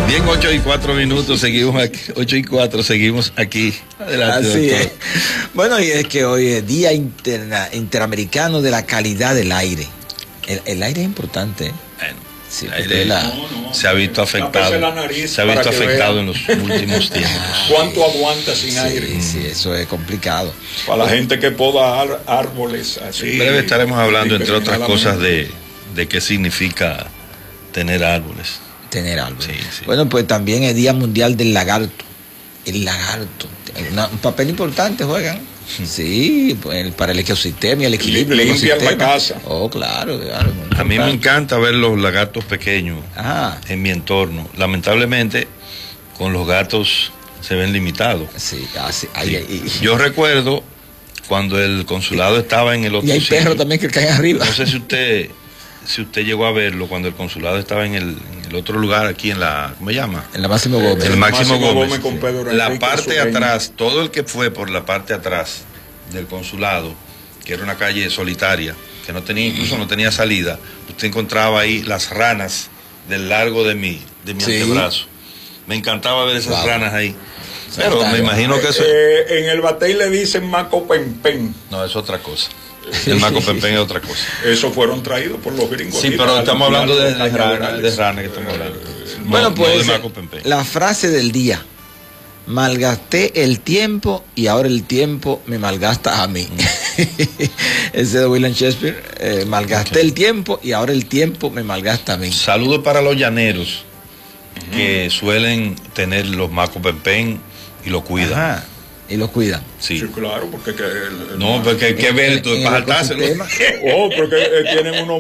Bien, 8:04, seguimos aquí, 8:04, seguimos aquí. Adelante, así doctor. es. Bueno, y es que hoy es Día Interamericano de la Calidad del Aire. El aire es importante, ¿eh? Bueno, Sí, el aire se ha visto afectado, se ha visto afectado en los últimos tiempos. ¿Cuánto aguanta sin aire? Sí, eso es complicado. Para la gente que poda árboles así. En breve estaremos hablando, entre otras cosas, de qué significa tener árboles. Tener algo. Sí, sí. Bueno, pues también es Día Mundial del Lagarto. El lagarto. Un papel importante juegan. Sí, pues, para el ecosistema y el equilibrio. Limpian la casa. Oh, claro. A mí me encanta ver los lagartos pequeños Ah, en mi entorno. Lamentablemente, con los gatos se ven limitados. sí, así. Sí. Yo recuerdo cuando el consulado estaba en el otro Y hay sitio. perros también que caen arriba. No sé si usted llegó a verlo cuando el consulado estaba en el otro lugar aquí en la, ¿cómo se llama? En la Máximo Gómez. El Máximo Gómez. con Pedro La Enrique parte de Sureño. atrás, todo el que fue por la parte de atrás del consulado, que era una calle solitaria, que no tenía, incluso no tenía salida, usted encontraba ahí las ranas del largo de mi Sí. antebrazo. Me encantaba ver esas Wow. ranas ahí. Pero me imagino que eso... En el batey le dicen maco pempen. No, es otra cosa. El maco pempén es otra cosa. Esos fueron traídos por los gringos. Sí, aquí pero para estamos hablando limpiar de los rana cañaverales. que estamos hablando. Bueno, No pues de maco pempén. la frase del día. Malgasté el tiempo y ahora el tiempo me malgasta a mí. Ese de William Shakespeare. Malgasté el tiempo y ahora el tiempo me malgasta a mí. Saludos para los llaneros que suelen tener los macos pempén y lo cuidan. Ajá, y lo cuidan. Sí. Sí, claro, porque No, porque hay que ver tú en para el saltárselo. ecosistema. Oh, porque tienen uno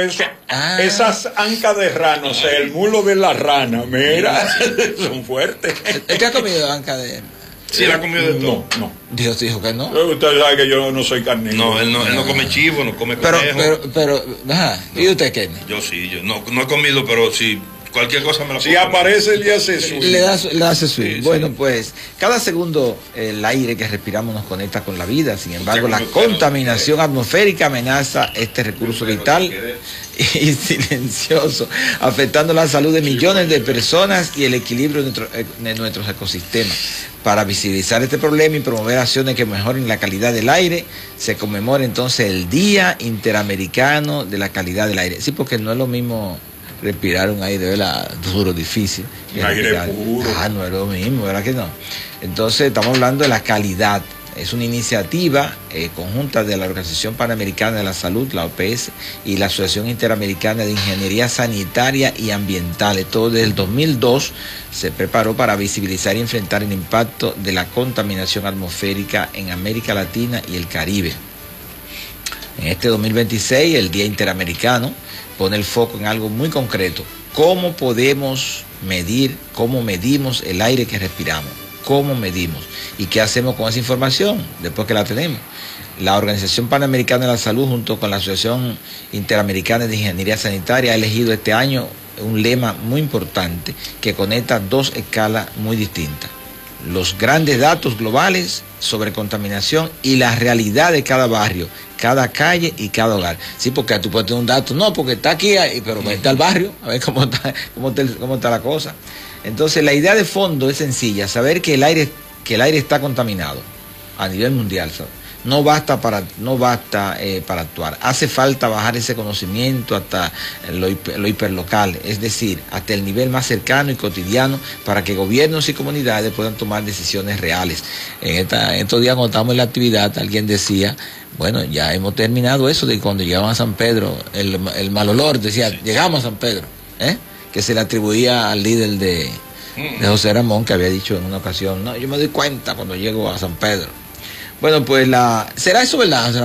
esas ancas de rana, o sea, el mulo de la rana, mira, son fuertes. ¿Usted ha comido anca de...? Sí, él ha comido de todo. No. Dios dijo que no. Usted sabe que yo no soy carnívoro. No, él no come chivo, no come conejo. Pero, ajá. ¿Y usted qué? Yo sí, yo no he comido, pero sí, cualquier cosa me la Si puedo comer. aparece el día se Le hace swing. Sí, Bueno, sí. pues cada segundo el aire que respiramos nos conecta con la vida. Sin embargo, la Usted come contaminación atmosférica amenaza este recurso vital y silencioso, afectando la salud de millones de personas y el equilibrio de nuestros ecosistemas. Para visibilizar este problema y promover acciones que mejoren la calidad del aire, se conmemora entonces el Día Interamericano de la Calidad del Aire. Sí, porque no es lo mismo respirar un aire, ¿verdad? Duro, difícil. Un aire respirar. puro. Ah, no es lo mismo, ¿verdad que no? Entonces estamos hablando de la calidad. Es una iniciativa conjunta de la Organización Panamericana de la Salud, la OPS, y la Asociación Interamericana de Ingeniería Sanitaria y Ambiental. Esto desde el 2002 se preparó para visibilizar y enfrentar el impacto de la contaminación atmosférica en América Latina y el Caribe. En este 2026, el Día Interamericano pone el foco en algo muy concreto. ¿Cómo podemos medir, cómo medimos el aire que respiramos? ¿Cómo medimos? ¿Y qué hacemos con esa información después que la tenemos? La Organización Panamericana de la Salud, junto con la Asociación Interamericana de Ingeniería Sanitaria, ha elegido este año un lema muy importante que conecta dos escalas muy distintas. Los grandes datos globales sobre contaminación y la realidad de cada barrio, cada calle y cada hogar. Sí, porque tú puedes tener un dato, no, porque está aquí, pero está el barrio, a ver cómo está la cosa. Entonces, la idea de fondo es sencilla, saber que el aire está contaminado a nivel mundial, ¿sabes? No basta para actuar. Hace falta bajar ese conocimiento hasta lo hiperlocal, es decir, hasta el nivel más cercano y cotidiano para que gobiernos y comunidades puedan tomar decisiones reales. En estos días cuando estábamos en la actividad, alguien decía, bueno, ya hemos terminado eso de cuando llegamos a San Pedro, el mal olor, decía, llegamos a San Pedro, que se le atribuía al líder de José Ramón, que había dicho en una ocasión, no, yo me doy cuenta cuando llego a San Pedro. Bueno, pues ¿será eso verdad?